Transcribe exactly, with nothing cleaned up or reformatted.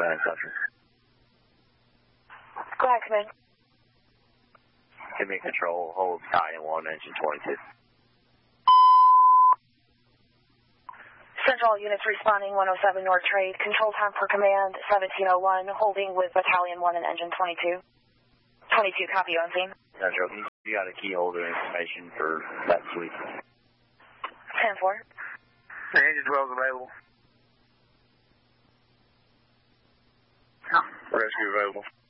Command Central. Go ahead, Command. Give me control. Hold Battalion one, engine twenty-two. Central units responding one oh seven North Trade. Control time for command seventeen oh one. Holding with Battalion one and engine twenty-two. twenty-two, copy on scene. Central, you got a key holder information for that suite. ten four. Engine twelve is available. Rescue available.